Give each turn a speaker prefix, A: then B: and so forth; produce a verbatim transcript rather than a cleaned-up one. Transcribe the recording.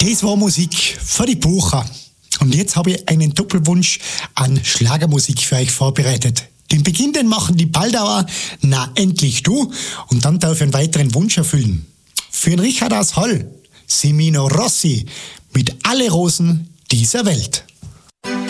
A: Das war Musik für die Bucher. Und jetzt habe ich einen Doppelwunsch an Schlagermusik für euch vorbereitet. Den Beginn, den machen die Baldauer, Na endlich du, und dann darf ich einen weiteren Wunsch erfüllen. Für den Richard aus Holl, Semino Rossi, mit Alle Rosen dieser Welt.